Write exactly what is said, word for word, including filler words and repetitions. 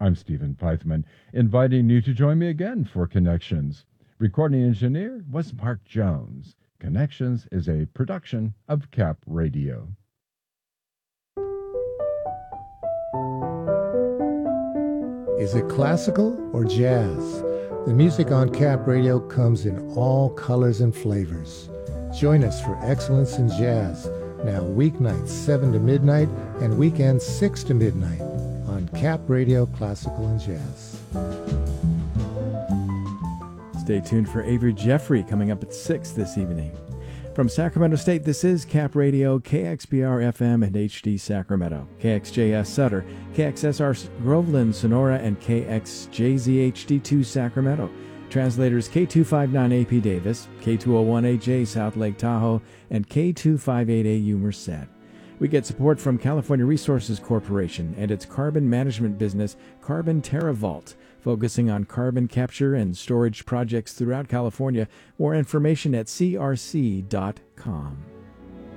I'm Stephen Pythman, inviting you to join me again for Connections. Recording engineer was Mark Jones. Connections is a production of Cap Radio. Is it classical or jazz? The music on Cap Radio comes in all colors and flavors. Join us for Excellence in Jazz, now weeknights seven to midnight and weekends six to midnight on Cap Radio Classical and Jazz. Stay tuned for Avery Jeffrey coming up at six this evening. From Sacramento State, this is Cap Radio, K X B R F M and H D Sacramento, K X J S Sutter, K X S R Groveland, Sonora, and K X J Z H D two Sacramento. Translators K two fifty-nine A P Davis, K two oh one A J South Lake Tahoe, and K two fifty-eight A U Merced. We get support from California Resources Corporation and its carbon management business, Carbon TerraVault, focusing on carbon capture and storage projects throughout California. More information at C R C dot com.